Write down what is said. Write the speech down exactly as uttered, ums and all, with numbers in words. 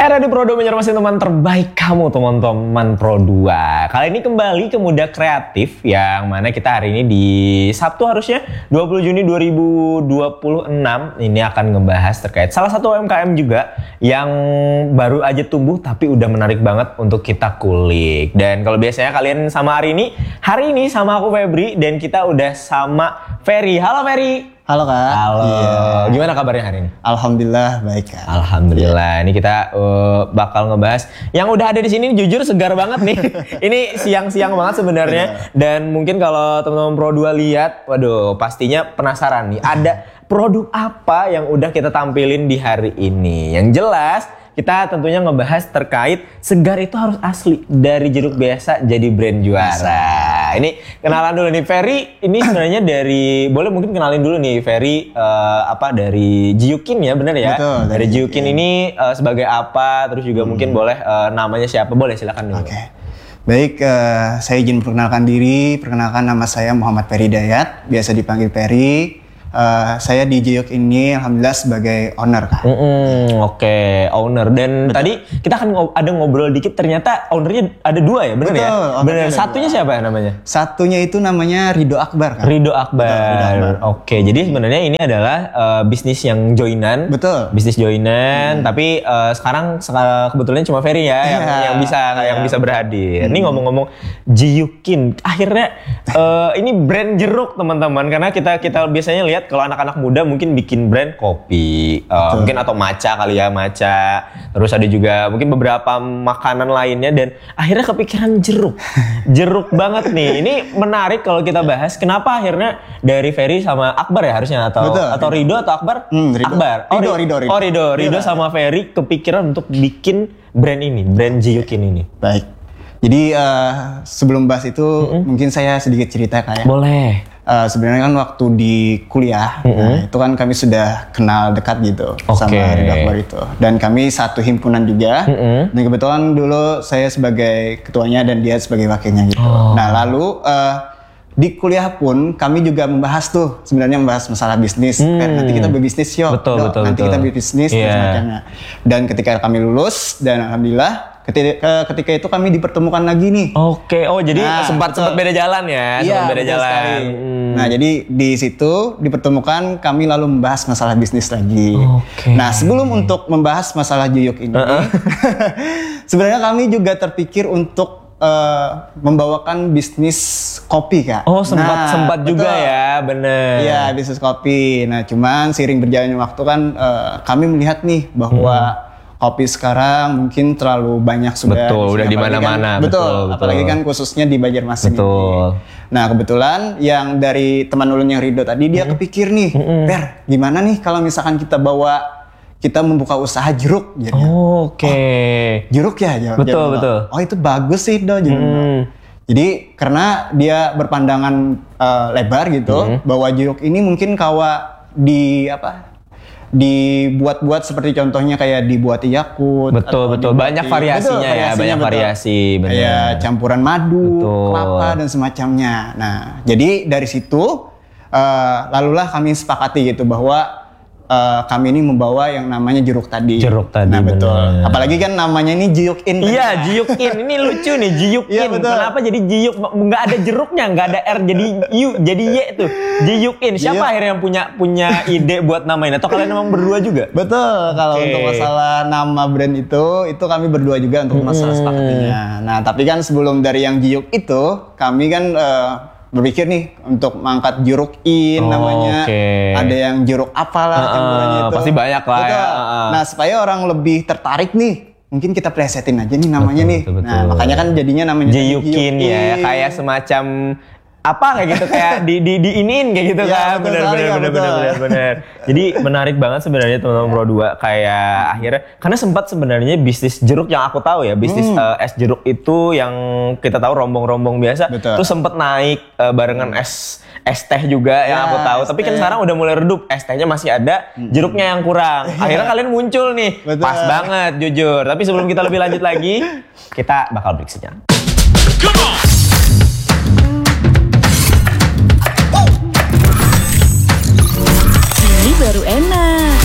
Era di Pro dua menyermasi teman terbaik kamu teman-teman Pro dua. Kali ini kembali ke Muda Kreatif yang mana kita hari ini di Sabtu harusnya dua puluh Juni dua ribu dua puluh enam ini akan ngebahas terkait salah satu U M K M juga yang baru aja tumbuh tapi udah menarik banget untuk kita kulik. Dan kalau biasanya kalian sama hari ini, hari ini sama aku Febri dan kita udah sama Ferry. Halo Ferry. Halo Kak. Halo. Iya. Gimana kabarnya hari ini? Alhamdulillah baik Kak. Alhamdulillah. Ini kita uh, bakal ngebahas yang udah ada di sini jujur segar banget nih. Ini siang-siang banget sebenarnya. Dan mungkin kalau teman-teman Pro dua lihat, waduh pastinya penasaran nih. Ada produk apa yang udah kita tampilin di hari ini? Yang jelas kita tentunya ngebahas terkait segar itu harus asli. Dari jeruk biasa jadi brand juara. Ini kenalan dulu nih Ferry. Ini sebenarnya dari, boleh mungkin kenalin dulu nih Ferry uh, apa dari Jiyukin ya, benar ya? Betul. Dari Jiyukin ini uh, sebagai apa? Terus juga hmm. mungkin boleh uh, namanya siapa? Boleh silakan dulu. Oke. Okay. Baik, uh, saya izin perkenalkan diri. Perkenalkan nama saya Muhammad Ferry Dayat, biasa dipanggil Ferry. Uh, saya di Jiyuk ini alhamdulillah sebagai owner Kak. Mm-hmm, Oke, okay. owner. Dan betul. Tadi kita akan ngob- ada ngobrol dikit, ternyata ownernya ada dua ya, benar ya? Benar. Satunya dua. Siapa ya namanya? Satunya itu namanya Ridho Akbar Kak. Ridho Akbar. Akbar. Oke, okay. Jadi sebenarnya ini adalah uh, bisnis yang joinan. Betul. Bisnis joinan, hmm. tapi uh, sekarang kebetulan cuma Ferry ya yang, yeah. yang bisa yeah. yang bisa berhadir. Hmm. Ini ngomong-ngomong Jiyukin, akhirnya uh, ini brand jeruk teman-teman, karena kita kita biasanya lihat kalau anak-anak muda mungkin bikin brand kopi, uh, mungkin atau matcha kali ya, matcha. Terus ada juga mungkin beberapa makanan lainnya dan akhirnya kepikiran jeruk. Jeruk banget nih. Ini menarik kalau kita bahas kenapa akhirnya dari Ferry sama Akbar ya harusnya atau Betul. atau Ridho atau Akbar? Hmm, Ridho. Akbar. Oh, Ridho, Ridho, Ridho. Oh, Ridho. Ridho sama Ferry kepikiran untuk bikin brand ini, brand Jiyukin ini. Baik. Jadi uh, sebelum bahas itu mm-hmm. mungkin saya sedikit cerita Kak ya. Boleh. Uh, sebenarnya kan waktu di kuliah, mm-hmm. nah, itu kan kami sudah kenal dekat gitu okay. sama Ridho Akbar itu. Dan kami satu himpunan juga. Mm-hmm. Dan kebetulan dulu saya sebagai ketuanya dan dia sebagai wakilnya gitu. Oh. Nah lalu uh, di kuliah pun kami juga membahas tuh sebenarnya membahas masalah bisnis. Hmm. Kayak nanti kita berbisnis yuk, betul, dok, betul, nanti betul. kita berbisnis yeah. dan semacamnya. Dan ketika kami lulus dan alhamdulillah ketika, ketika itu kami dipertemukan lagi nih. Oke, okay. oh jadi nah, sempat sempat beda jalan ya, iya, sempat beda jalan. Hmm. Nah jadi di situ dipertemukan kami lalu membahas masalah bisnis lagi. Okay. Nah sebelum untuk membahas masalah Jiyuk ini, uh-uh. sebenarnya kami juga terpikir untuk uh, membawakan bisnis kopi Kak. Oh sempat nah, sempat betul. juga ya, bener. Iya bisnis kopi. Nah cuman seiring berjalannya waktu kan uh, kami melihat nih bahwa hmm. kopi sekarang mungkin terlalu banyak sudah. Betul, udah di mana-mana. Kan, betul, betul, apalagi betul. kan khususnya di Banjarmasin ini. Nah kebetulan yang dari teman ulunnya Ridho tadi dia mm-hmm. kepikir nih, mm-hmm. Per, gimana nih kalau misalkan kita bawa, kita membuka usaha jeruk. Oh, Oke. Okay. Oh, jeruk ya? Jawab, betul, jawab, betul. Oh itu bagus sih Do. Mm. Jadi karena dia berpandangan uh, lebar gitu, mm-hmm. bahwa jeruk ini mungkin kawa di apa? dibuat-buat seperti contohnya kayak dibuat Yakult. Betul betul banyak variasinya betul, ya banyak betul. variasi benar. Kayak campuran madu, betul. kelapa dan semacamnya. Nah jadi dari situ uh, lalulah kami sepakati gitu bahwa uh, kami ini membawa yang namanya jeruk tadi. Jeruk tadi. Nah betul. Bener. Apalagi kan namanya ini Jiyukin. Iya Jiyukin. Ini lucu nih Jiyukin. Iya, betul. Kenapa jadi Jiyuk? Nggak ada jeruknya, nggak ada R jadi U, jadi Y tuh. Jiyukin. Siapa Jiyuk. akhirnya yang punya punya ide buat namain? Atau kalian memang berdua juga? Betul. Kalau okay. untuk masalah nama brand itu, itu kami berdua juga untuk masalah hmm. sepakatinya. Nah tapi kan sebelum dari yang Jiyuk itu, kami kan uh, berpikir nih untuk mengangkat Jirukin oh, namanya, okay. ada yang jeruk apalah uh, campurannya itu. Pasti banyak lah ya. Uh, nah supaya orang lebih tertarik nih, mungkin kita plesetin aja nih namanya betul, nih. Betul, betul. Nah makanya kan jadinya namanya Jiyukin ya, kayak semacam apa kayak gitu kayak di di diinin kayak gitu ya, kan benar benar benar benar benar. Jadi menarik banget sebenarnya teman-teman Pro dua kayak akhirnya karena sempat sebenarnya bisnis jeruk yang aku tahu ya bisnis hmm. uh, es jeruk itu yang kita tahu rombong-rombong biasa betul. Terus sempat naik uh, barengan es es teh juga ya, yang aku tahu tapi kan sekarang udah mulai redup es tehnya masih ada jeruknya yang kurang akhirnya kalian muncul nih betul. Pas banget jujur tapi sebelum kita lebih lanjut lagi kita bakal break sejenak. Come on. Baru enak.